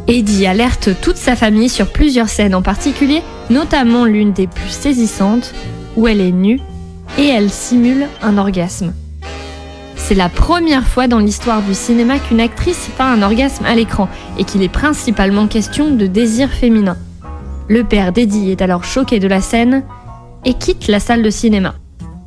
Eddie alerte toute sa famille sur plusieurs scènes en particulier, notamment l'une des plus saisissantes, où elle est nue et elle simule un orgasme. C'est la première fois dans l'histoire du cinéma qu'une actrice fait un orgasme à l'écran et qu'il est principalement question de désir féminin. Le père d'Eddie est alors choqué de la scène et quitte la salle de cinéma.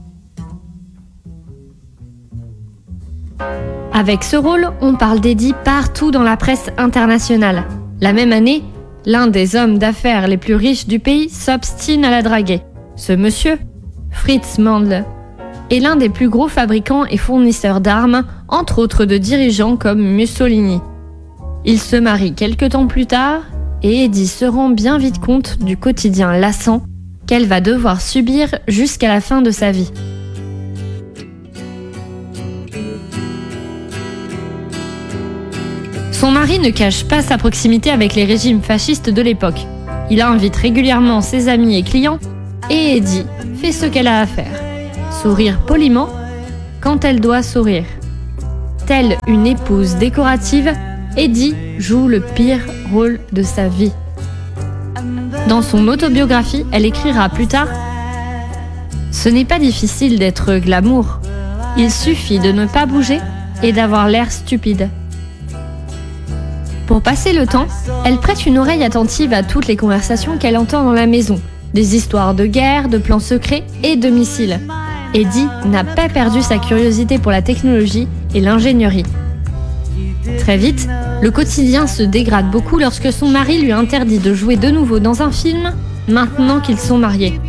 Avec ce rôle, on parle d'Eddie partout dans la presse internationale. La même année, l'un des hommes d'affaires les plus riches du pays s'obstine à la draguer. Ce monsieur, Fritz Mandl, est l'un des plus gros fabricants et fournisseurs d'armes, entre autres de dirigeants comme Mussolini. Il se marie quelques temps plus tard et Eddie se rend bien vite compte du quotidien lassant qu'elle va devoir subir jusqu'à la fin de sa vie. Son mari ne cache pas sa proximité avec les régimes fascistes de l'époque. Il invite régulièrement ses amis et clients et Eddie fait ce qu'elle a à faire. Sourire poliment quand elle doit sourire. Telle une épouse décorative, Eddie joue le pire rôle de sa vie. Dans son autobiographie, elle écrira plus tard « Ce n'est pas difficile d'être glamour. Il suffit de ne pas bouger et d'avoir l'air stupide. » Pour passer le temps, elle prête une oreille attentive à toutes les conversations qu'elle entend dans la maison, des histoires de guerre, de plans secrets et de missiles. Eddie n'a pas perdu sa curiosité pour la technologie et l'ingénierie. Très vite, le quotidien se dégrade beaucoup lorsque son mari lui interdit de jouer de nouveau dans un film maintenant qu'ils sont mariés.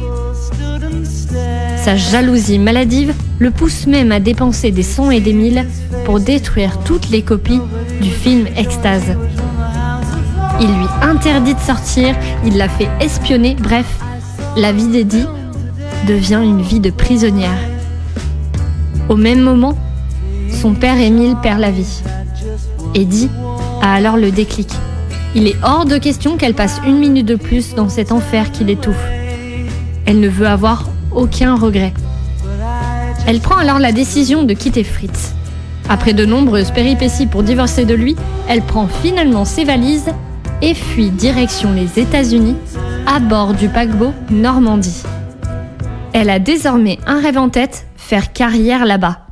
Sa jalousie maladive le pousse même à dépenser des cents et des mille pour détruire toutes les copies du film Extase. Il lui interdit de sortir, il la fait espionner, bref, la vie d'Eddie devient une vie de prisonnière. Au même moment, son père Émile perd la vie. Eddie a alors le déclic. Il est hors de question qu'elle passe une minute de plus dans cet enfer qui l'étouffe. Elle ne veut avoir aucun regret. Elle prend alors la décision de quitter Fritz. Après de nombreuses péripéties pour divorcer de lui, elle prend finalement ses valises et fuit direction les États-Unis à bord du paquebot Normandie. Elle a désormais un rêve en tête, faire carrière là-bas.